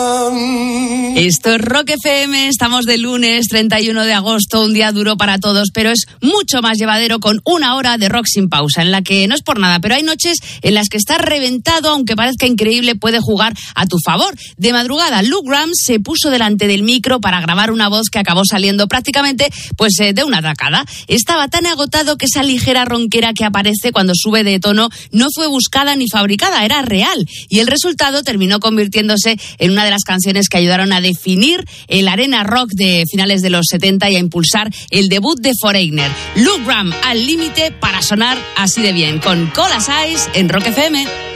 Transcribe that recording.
Esto es Rock FM, estamos de lunes 31 de agosto, un día duro para todos, pero es mucho más llevadero con una hora de rock sin pausa, en la que no es por nada, pero hay noches en las que estás reventado, aunque parezca increíble, puede jugar a tu favor. De madrugada, Luke Graham se puso delante del micro para grabar una voz que acabó saliendo prácticamente de una tacada. Estaba tan agotado que esa ligera ronquera que aparece cuando sube de tono no fue buscada ni fabricada, era real, y el resultado terminó convirtiéndose en una de las canciones que ayudaron a definir el arena rock de finales de los 70 y a impulsar el debut de Foreigner. Luke Graham al límite para sonar así de bien, con Cold as Ice en Rock FM.